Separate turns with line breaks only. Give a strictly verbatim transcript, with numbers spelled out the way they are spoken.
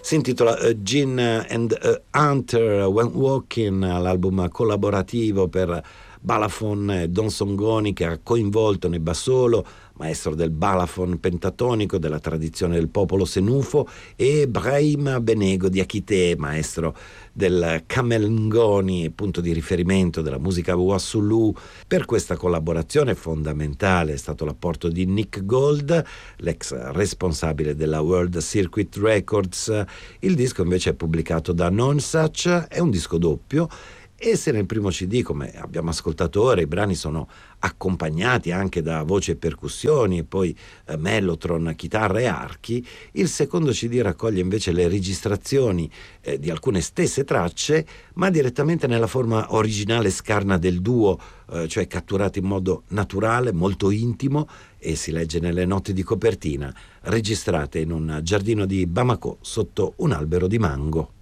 Si intitola uh, Gin and uh, Hunter When Walking, l'album collaborativo per Balafon e Don Songoni, che ha coinvolto Nebba Solo, maestro del balafon pentatonico della tradizione del popolo senufo, e Brahim Benego di Akite, maestro del Kamengoni, punto di riferimento della musica Wassulu. Per questa collaborazione fondamentale è stato l'apporto di Nick Gold, l'ex responsabile della World Circuit Records. Il disco invece è pubblicato da Nonsuch, è un disco doppio, e se nel primo C D, come abbiamo ascoltato ora, i brani sono accompagnati anche da voci e percussioni e poi eh, mellotron, chitarra e archi, il secondo C D raccoglie invece le registrazioni eh, di alcune stesse tracce, ma direttamente nella forma originale scarna del duo, eh, cioè catturati in modo naturale, molto intimo, e si legge nelle note di copertina, registrate in un giardino di Bamako sotto un albero di mango.